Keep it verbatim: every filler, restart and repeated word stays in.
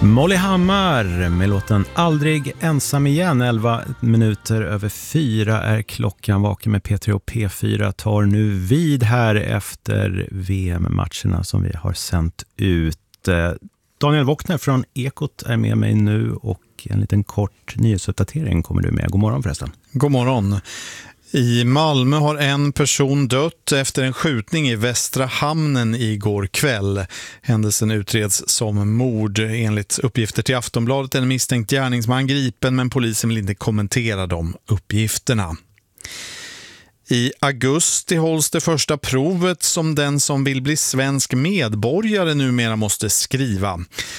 Molly Hammar med låten Aldrig ensam igen. Elva minuter över fyra är klockan. Vaken med P tre och P fyra tar nu vid här efter V M-matcherna som vi har sänt ut. Daniel Wockner från Ekot är med mig nu och en liten kort nyhetsuppdatering kommer du med. God morgon förresten. God morgon. I Malmö har en person dött efter en skjutning i Västra hamnen igår kväll. Händelsen utreds som mord. Enligt uppgifter till Aftonbladet är en misstänkt gärningsman gripen, men polisen vill inte kommentera de uppgifterna. I augusti hålls det första provet som den som vill bli svensk medborgare numera måste skriva.